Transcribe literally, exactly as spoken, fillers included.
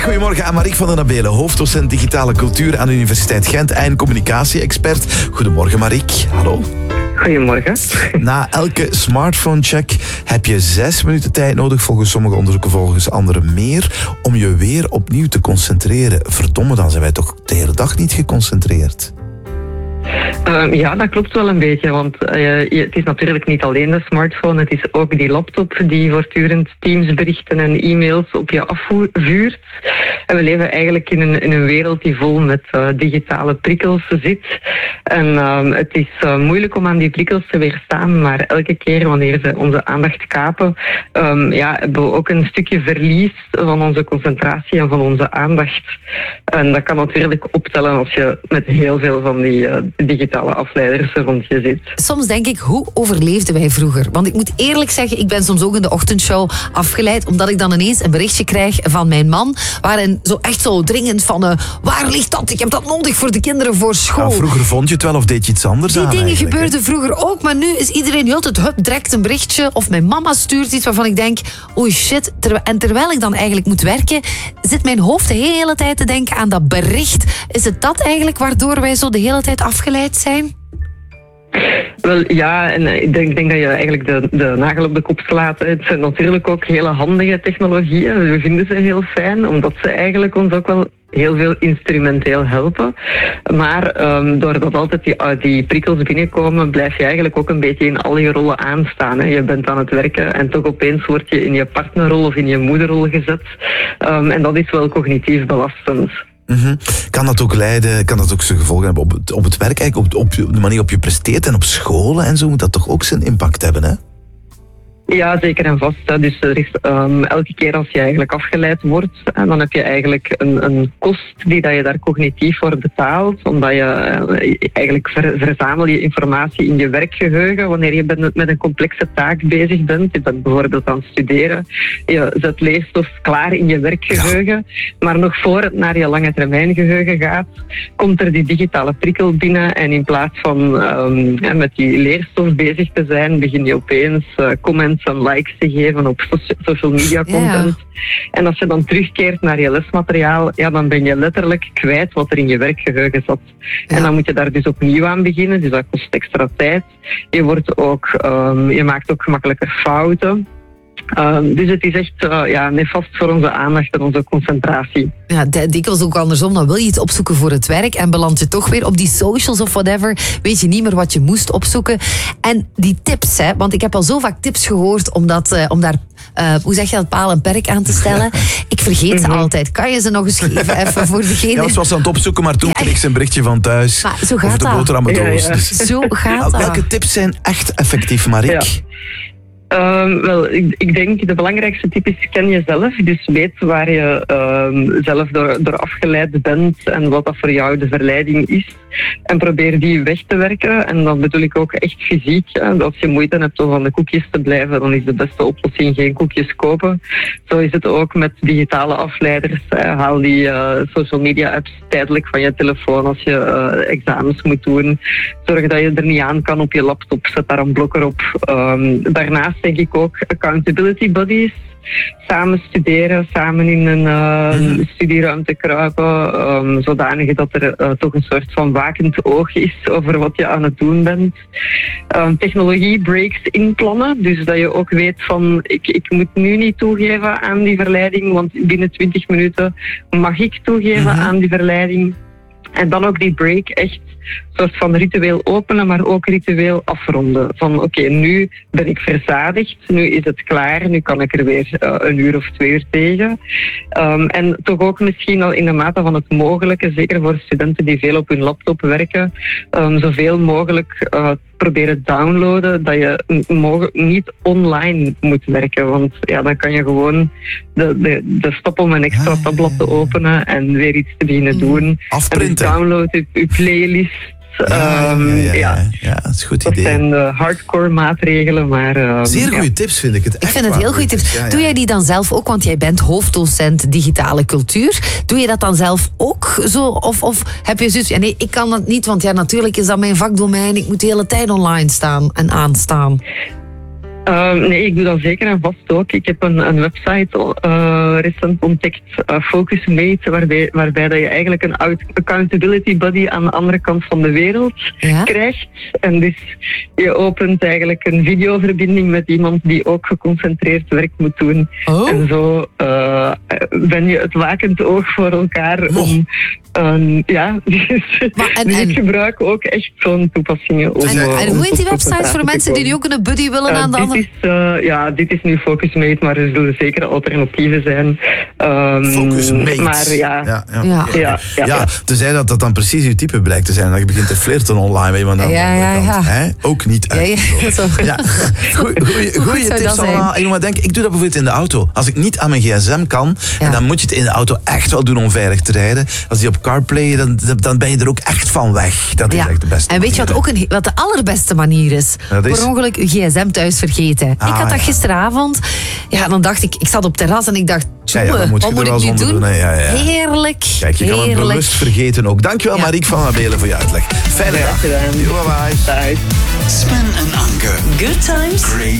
Goedemorgen aan Marieke van den Abelen, hoofddocent digitale cultuur aan de Universiteit Gent en communicatie-expert. Goedemorgen Marieke, hallo. Goedemorgen. Na elke smartphone-check heb je zes minuten tijd nodig, volgens sommige onderzoeken, volgens anderen meer, om je weer opnieuw te concentreren. Verdomme, dan zijn wij toch de hele dag niet geconcentreerd. Uh, ja, dat klopt wel een beetje, want uh, je, het is natuurlijk niet alleen de smartphone, het is ook die laptop die voortdurend Teams-berichten en e-mails op je afvuurt. En we leven eigenlijk in een, in een wereld die vol met uh, digitale prikkels zit. En uh, het is uh, moeilijk om aan die prikkels te weerstaan, maar elke keer wanneer ze onze aandacht kapen, um, ja, hebben we ook een stukje verlies van onze concentratie en van onze aandacht. En dat kan natuurlijk optellen als je met heel veel van die uh, digitale afleiders rond je zit. Soms denk ik, hoe overleefden wij vroeger? Want ik moet eerlijk zeggen, ik ben soms ook in de ochtendshow afgeleid, omdat ik dan ineens een berichtje krijg van mijn man, waarin zo echt zo dringend van, uh, waar ligt dat? Ik heb dat nodig voor de kinderen voor school. Ja, vroeger vond je het wel of deed je iets anders Die aan dingen eigenlijk, gebeurden hè? vroeger ook, maar nu is iedereen heel het hup, direct een berichtje, of mijn mama stuurt iets waarvan ik denk, oei shit, terwijl, en terwijl ik dan eigenlijk moet werken, zit mijn hoofd de hele tijd te denken aan dat bericht. Is het dat eigenlijk waardoor wij zo de hele tijd afgeleid zijn? Wel ja, en ik denk, ik denk dat je eigenlijk de, de nagel op de kop slaat. Het zijn natuurlijk ook hele handige technologieën. We vinden ze heel fijn, omdat ze eigenlijk ons ook wel heel veel instrumenteel helpen. Maar um, doordat altijd die, uh, die prikkels binnenkomen, blijf je eigenlijk ook een beetje in al je rollen aanstaan. Hè. Je bent aan het werken en toch opeens word je in je partnerrol of in je moederrol gezet. Um, en dat is wel cognitief belastend. Mm-hmm. Kan dat ook leiden, kan dat ook zijn gevolgen hebben op het, op het werk, eigenlijk op, op de manier waarop je presteert en op scholen en zo, moet dat toch ook zijn impact hebben, hè? Ja, zeker en vast. Hè. Dus er is, um, elke keer als je eigenlijk afgeleid wordt, en dan heb je eigenlijk een, een kost die dat je daar cognitief voor betaalt, omdat je uh, eigenlijk ver, verzamel je informatie in je werkgeheugen wanneer je met, met een complexe taak bezig bent. Je bent bijvoorbeeld aan het studeren, je zet leerstof klaar in je werkgeheugen, maar nog voor het naar je lange termijn geheugen gaat, komt er die digitale prikkel binnen en in plaats van um, ja, met die leerstof bezig te zijn, begin je opeens uh, comments en likes te geven op social media content. Ja. En als je dan terugkeert naar je lesmateriaal, ja, dan ben je letterlijk kwijt wat er in je werkgeheugen zat. Ja. En dan moet je daar dus opnieuw aan beginnen, dus dat kost extra tijd. Je, wordt ook, um, je maakt ook gemakkelijker fouten. Um, dus het is echt uh, ja, nefast voor onze aandacht en onze concentratie. Ja, dikwijls ook andersom. Dan wil je iets opzoeken voor het werk en beland je toch weer op die socials of whatever. Weet je niet meer wat je moest opzoeken. En die tips, hè, want ik heb al zo vaak tips gehoord om, dat, uh, om daar, uh, hoe zeg je dat, paal en perk aan te stellen. Ik vergeet ze mm-hmm. altijd. Kan je ze nog eens geven even voor degene? Ja, ze was aan het opzoeken, maar toen ja, kreeg ze een berichtje van thuis. Maar zo gaat over de boterhammendoos. Ja, ja. Dus. Zo gaat dat. Welke tips zijn echt effectief, Marieke? Ja. Um, wel, ik, ik denk de belangrijkste tip is ken jezelf. Dus weet waar je um, zelf door, door afgeleid bent en wat dat voor jou de verleiding is. En probeer die weg te werken. En dan bedoel ik ook echt fysiek. Hè. Als je moeite hebt om van de koekjes te blijven, dan is de beste oplossing geen koekjes kopen. Zo is het ook met digitale afleiders. Hè. Haal die uh, social media apps tijdelijk van je telefoon als je uh, examens moet doen. Zorg dat je er niet aan kan op je laptop. Zet daar een blokker op. Um, daarnaast denk ik ook accountability buddies. Samen studeren, samen in een uh, mm-hmm. studieruimte kruipen, um, zodanig dat er uh, toch een soort van wakend oog is over wat je aan het doen bent. Um, technologie-breaks inplannen, dus dat je ook weet van ik, ik moet nu niet toegeven aan die verleiding, want binnen twintig minuten mag ik toegeven mm-hmm. aan die verleiding. En dan ook die break echt een soort van ritueel openen, maar ook ritueel afronden. Van oké, okay, nu ben ik verzadigd, nu is het klaar, nu kan ik er weer uh, een uur of twee uur tegen. Um, en toch ook misschien al in de mate van het mogelijke, zeker voor studenten die veel op hun laptop werken, um, zoveel mogelijk uh, proberen downloaden, dat je mogen, niet online moet werken. Want ja, dan kan je gewoon de, de, de stap om een extra tabblad te openen en weer iets te beginnen doen. Afprinten. En dus download je, je playlist. Ja, um, ja, ja, ja. ja. ja, dat is een goed dat idee. Dat zijn de hardcore maatregelen, maar... Um, Zeer goede ja. tips vind ik het. Ik vind het heel goede tips. Ja, ja. Doe jij die dan zelf ook? Want jij bent hoofddocent digitale cultuur. Doe je dat dan zelf ook zo? Of, of heb je zoiets... Ja, nee, ik kan dat niet, want ja, natuurlijk is dat mijn vakdomein. Ik moet de hele tijd online staan en aanstaan. Uh, nee, ik doe dat zeker en vast ook. Ik heb een, een website uh, recent ontdekt, uh, Focusmate, waarbij, waarbij dat je eigenlijk een out- accountability buddy aan de andere kant van de wereld Ja? krijgt. En dus je opent eigenlijk een videoverbinding met iemand die ook geconcentreerd werk moet doen. Oh. En zo uh, ben je het wakend oog voor elkaar Oh. om... Um, ja, dus, Maar en- dus en- ik gebruik ook echt zo'n toepassingen. Om, En, uh, en om hoe heet die tot website voor concentratie mensen te die nu komen. ook een buddy willen Uh, aan de dit andere... is, uh, ja, dit is nu Focusmate, maar er zullen zeker alternatieven zijn. Um, Focusmate. Maar ja, Ja, ja. Ja. ja, ja, Ja, ja. tenzij dat dat dan precies je type blijkt te zijn. Dat je begint te flirten online met iemand aan de Ja, andere ja, kant. ja. Hè? Ook niet Ja, uit. ja, zo. Ja, goeie, goeie, Hoe goed goeie zou tips dat zijn? allemaal. Ik moet maar denken, ik doe dat bijvoorbeeld in de auto. Als ik niet aan mijn gsm kan, Ja. en dan moet je het in de auto echt wel doen om veilig te rijden. Als die op CarPlay, dan, dan ben je er ook echt van weg. Dat is Ja. echt de beste En weet je wat manier, ook een, wat de allerbeste manier is? Dat is? Per ongeluk je gsm thuis vergeten. Ah, ik had dat ja. gisteravond. Ja, dan dacht ik, ik zat op terras en ik dacht, Ja, ja, dat moet je wat er moet wel ik nu zonder doen? doen, hè. Ja, ja. Heerlijk. Kijk, je kan het heerlijk. bewust vergeten ook. Dankjewel, Ja. Mariek van Mabelen, voor je uitleg. Fijne dag. Graag gedaan. Bye bye. Bye. Sven en Anke. Good times. Great